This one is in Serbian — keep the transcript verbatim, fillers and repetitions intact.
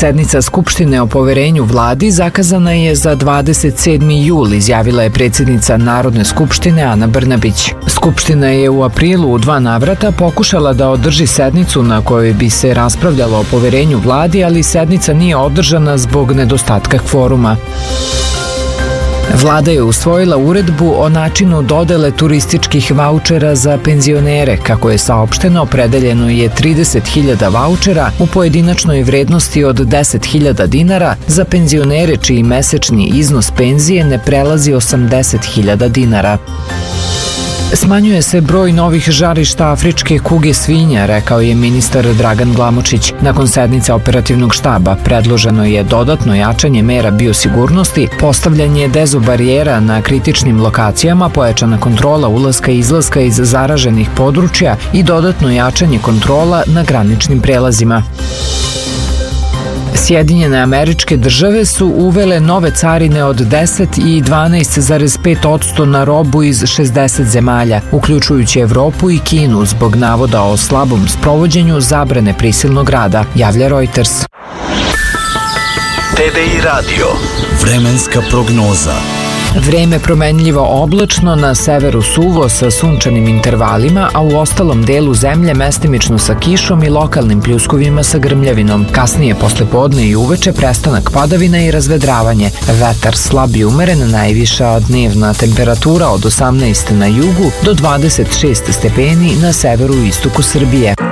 Sednica Skupštine o poverenju vladi zakazana je za dvadeset sedmi jul, izjavila je predsjednica Narodne skupštine Ana Brnabić. Skupština je u aprilu u dva navrata pokušala da održi sednicu na kojoj bi se raspravljalo o poverenju vladi, ali sednica nije održana zbog nedostatka kvoruma. Vlada je usvojila uredbu o načinu dodele turističkih vaučera za penzionere. Kako je saopšteno, opredeljeno je trideset hiljada vaučera u pojedinačnoj vrednosti od deset hiljada dinara za penzionere čiji mesečni iznos penzije ne prelazi osamdeset hiljada dinara. Smanjuje se broj novih žarišta afričke kuge svinja, rekao je ministar Dragan Glamočić. Nakon sednice operativnog štaba predloženo je dodatno jačanje mera biosigurnosti, postavljanje dezobarijera na kritičnim lokacijama, pojačana kontrola ulaska i izlaska iz zaraženih područja i dodatno jačanje kontrola na graničnim prelazima. Sjedinjene Američke Države su uvele nove carine od deset i dvanaest zarez pet posto na robu iz šezdeset zemalja, uključujući Evropu i Kinu, zbog navoda o slabom sprovođenju zabrane prisilnog rada, javlja Reuters. T V I radio. Vremenska prognoza. Vreme promenljivo oblačno, na severu suvo sa sunčanim intervalima, a u ostalom delu zemlje mestimično sa kišom i lokalnim pljuskovima sa grmljavinom. Kasnije posle podne i uveče prestanak padavina i razvedravanje. Vetar slab i umeren, najviša dnevna temperatura od osamnaest na jugu do dvadeset šest stepeni na severu i istoku Srbije.